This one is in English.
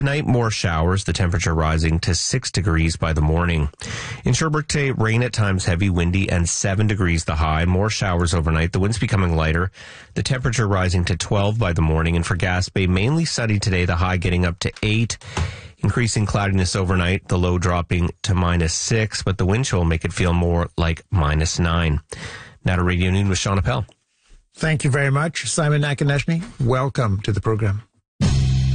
Night, more showers, the temperature rising to 6 degrees by the morning. In Sherbrooke today, rain at times, heavy, windy, and 7 degrees the high. More showers overnight. The winds becoming lighter. The temperature rising to 12 by the morning. And for Gaspé, mainly sunny today, the high getting up to 8. Increasing cloudiness overnight, the low dropping to -6, but the wind chill will make it feel more like -9. Now to Radio Noon with Sean Appel. Thank you very much, Simon Nakaneshny. Welcome to the program.